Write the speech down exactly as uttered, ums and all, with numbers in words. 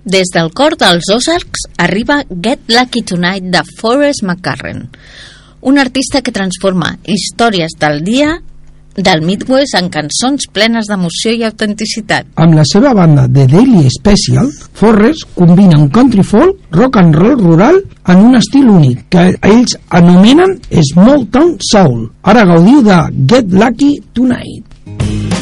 Des del cor dels Ozarks arriba Get Lucky Tonight de Forrest McCarren, un artista que transforma històries del dia del Midwest en cançons plenes d'emoció i autenticitat. Amb la seva banda The Daily Special, Forrest combina un country folk, rock and roll rural en un estil únic que ells anomenen Small Town Soul. Ara gaudiu de Get Lucky Tonight.